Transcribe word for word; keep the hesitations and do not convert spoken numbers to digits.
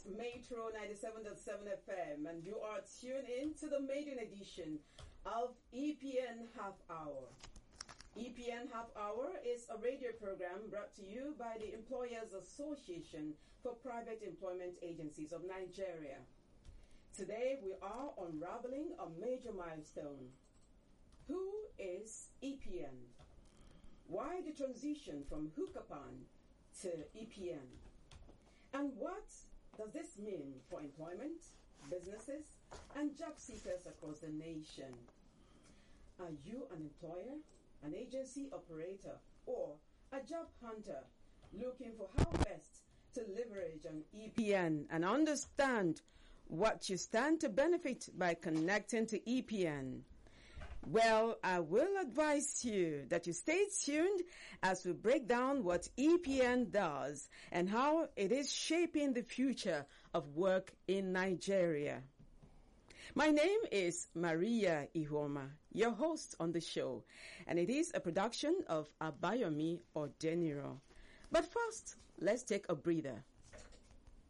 Metro ninety-seven point seven F M, and you are tuned in to the maiden edition of E P N Half Hour. E P N Half Hour is a radio program brought to you by the Employers Association for Private Employment Agencies of Nigeria. Today we are unraveling a major milestone. Who is E P N? Why the transition from Hookapan to E P N? And what does this mean for employment, businesses, and job seekers across the nation? Are you an employer, an agency operator, or a job hunter looking for how best to leverage on E P N and understand what you stand to benefit by connecting to E P N? Well, I will advise you that you stay tuned as we break down what E P N does and how it is shaping the future of work in Nigeria. My name is Maria Ihoma, your host on the show, and it is a production of Abayomi Odeniro. But first, let's take a breather.